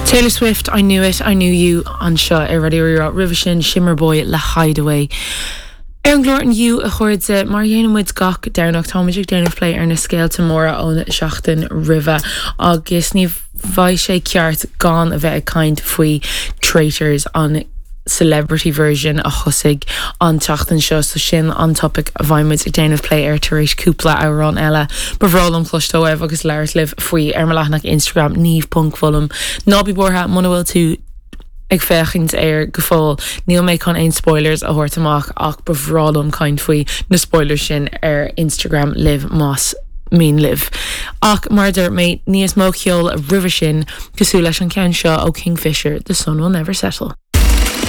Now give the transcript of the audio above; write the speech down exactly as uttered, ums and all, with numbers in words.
Taylor Swift, I Knew It, I Knew You an seo ar radio River sin Shimmer Boy le Hideaway. Ar an glóir an you a chuirde mar dhéanamid gach dearnach táimeigh déanamh lé ar na scéalta móra ón seachtain rive agus ní bhaid sé ceart gan a bheith a caint faoi traitors an celebrity version a chosig an teachtain seo so sin an topic a bhaimid ag déanamh play ar taréis cúpla árán eile bhrálam chlostóibh agus leirs libh faoi ar mar leathnach Instagram níomh punk volum nábí bortha muna bhfuil tú ag fechint ar go fáil níl méid chun aon spoilers a thuirt amach ach bhrálam caint faoi na spoilers sin ar Instagram live más mean live ach mar der mé níos mó ceol a river sin cosú leis an ceann seo ó Kingfisher The Sun Will Never Settle.